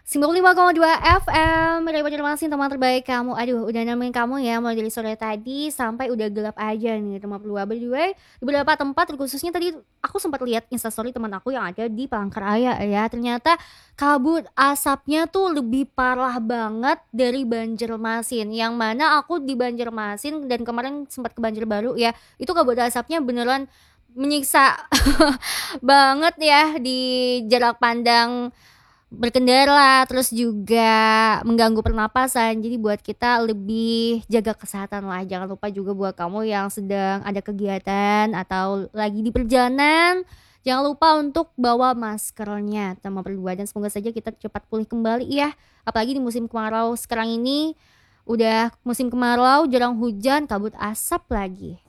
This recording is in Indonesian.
95,2 FM Radio Banjarmasin, teman terbaik kamu. Aduh, udah nemenin kamu ya mulai dari sore tadi sampai udah gelap aja nih teman berdua. By the way, di beberapa tempat khususnya tadi aku sempat lihat instastory teman aku yang ada di Palangkaraya ya. Ternyata kabut asapnya tuh lebih parah banget dari Banjarmasin. Yang mana aku di Banjarmasin dan kemarin sempat ke Banjarbaru ya. Itu kabut asapnya beneran menyiksa banget ya di jarak pandang berkendara, terus juga mengganggu pernapasan. Jadi buat kita lebih jaga kesehatan lah. Jangan lupa juga buat kamu yang sedang ada kegiatan atau lagi di perjalanan, jangan lupa untuk bawa maskernya sama berdua. Dan semoga saja kita cepat pulih kembali ya. Apalagi di musim kemarau sekarang ini, udah musim kemarau, jarang hujan, kabut asap lagi.